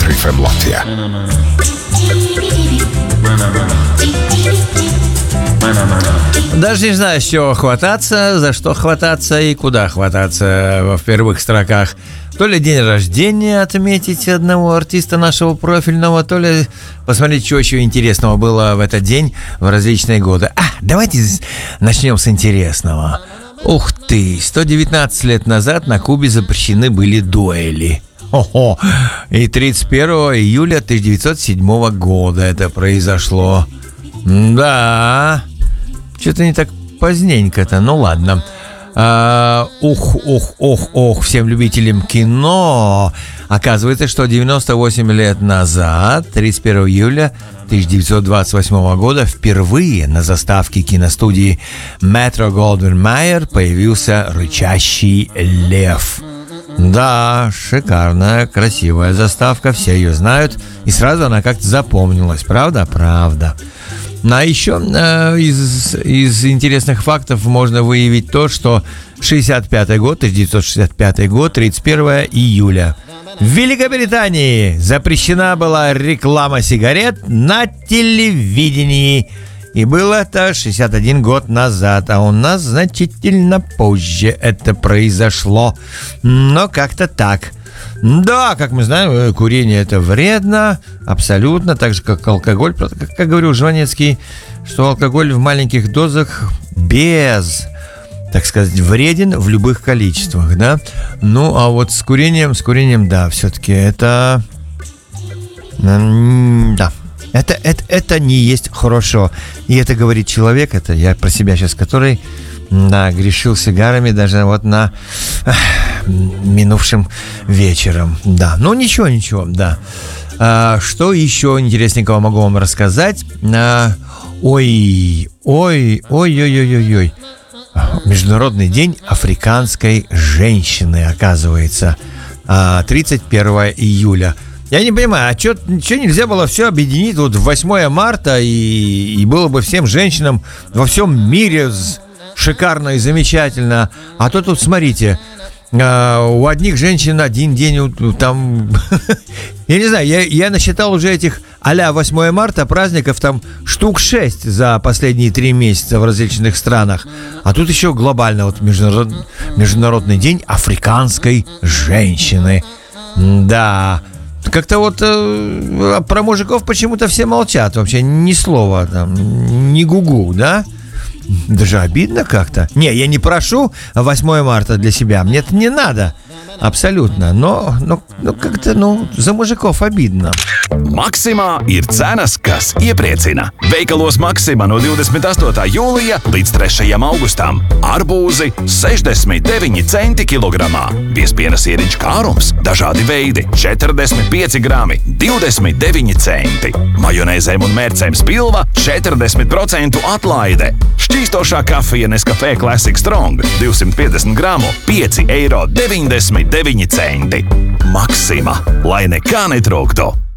Fresh FM Latvijā. Даже не знаю, с чего хвататься, за что хвататься и куда хвататься в первых строках. То ли день рождения отметить одного артиста нашего профильного, то ли посмотреть, что еще интересного было в этот день в различные годы. Давайте начнем с интересного. Ух ты, 119 лет назад на Кубе запрещены были дуэли. Ого! И 31 июля 1907 года это произошло. Да, что-то не так поздненько-то, ну ладно. Всем любителям кино. Оказывается, что 98 лет назад, 31 июля 1928 года, впервые на заставке киностудии Метро-Голдвин-Майер появился «Рычащий лев». Да, шикарная, красивая заставка, все ее знают, и сразу она как-то запомнилась, правда? Правда. А еще из интересных фактов можно выявить то, что 1965 год, 31 июля. В Великобритании запрещена была реклама сигарет на телевидении. И было это 61 год назад, а у нас значительно позже это произошло. Но как-то так. Да, как мы знаем, курение это вредно, абсолютно, так же, как алкоголь. Как говорил Жванецкий, что алкоголь в маленьких дозах так сказать, вреден в любых количествах, да. Ну, а вот с курением, да, все-таки это... Да. Это не есть хорошо. И это говорит человек, это я про себя сейчас, который грешил сигарами даже вот на минувшим вечером. Да, ну ничего, да. Что еще интересненького могу вам рассказать? Ой. Международный день африканской женщины, оказывается. 31 июля. Я не понимаю, а что нельзя было все объединить вот в 8 марта и было бы всем женщинам во всем мире шикарно и замечательно. А то тут, смотрите, у одних женщин один день там... Я не знаю, я насчитал уже этих а-ля 8 марта праздников там штук 6 за последние 3 месяца в различных странах. А тут еще глобально вот Международный день африканской женщины. Да... Как-то вот про мужиков почему-то все молчат. Вообще ни слова там, ни гугу, да? Даже обидно как-то. Не, я не прошу 8 марта для себя. Мне это не надо. Абсолютно. Но как-то, за мужиков обидно. Maksimā ir cenas, kas iepriecina. Veikalos Maksimā no 28. jūlija līdz 3. augustam. Arbūzi 69 centi kilogramā. Biezpiena sieriņš kārums, dažādi veidi, 45 grami, 29 centi. Majonēzēm un mērcēm spilva 40% atlaide. Šķīstošā kafija Nescafé Classic Strong 250 gramu, 5,99 eiro. Maksimā, lai nekā netrūktu.